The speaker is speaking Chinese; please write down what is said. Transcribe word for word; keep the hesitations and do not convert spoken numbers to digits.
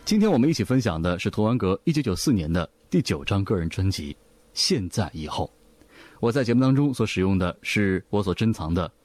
今天我们一起分享的是童安格一九九四年的第九张个人专辑《现在以后》。我在节目当中所使用的是我所珍藏的